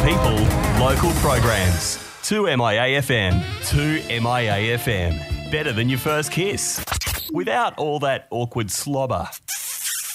people, local programs. 2MIA-FM. 2MIA-FM. Better than your first kiss. Without all that awkward slobber.